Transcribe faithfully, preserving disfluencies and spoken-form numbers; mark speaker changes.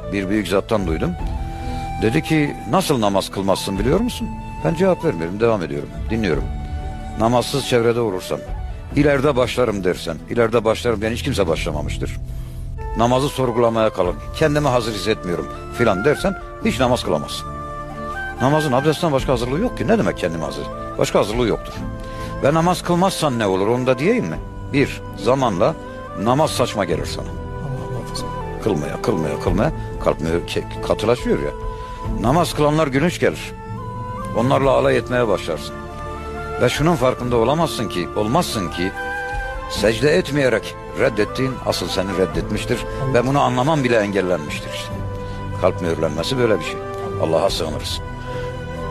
Speaker 1: bir büyük zattan duydum. Dedi ki nasıl namaz kılmazsın biliyor musun? Ben cevap vermiyorum, devam ediyorum, dinliyorum. Namazsız çevrede olursan, ileride başlarım dersen, ileride başlarım yani hiç kimse başlamamıştır. Namazı sorgulamaya kalın, kendimi hazır hissetmiyorum filan dersen hiç namaz kılamazsın. Namazın abdestten başka hazırlığı yok ki. Ne demek kendimi hazır? Başka hazırlığı yoktur. Ve namaz kılmazsan ne olur onu da diyeyim mi? Bir, zamanla namaz saçma gelir sana. Kılmaya, kılmaya, kılmaya kalkmıyor, katılaşıyor ya. Namaz kılanlar gülünç gelir. Onlarla alay etmeye başlarsın. Ve şunun farkında olamazsın ki, olmazsın ki secde etmeyerek reddettiğin asıl seni reddetmiştir. Ve bunu anlaman bile engellenmiştir. Kalp mühürlenmesi böyle bir şey. Allah'a sığınırız.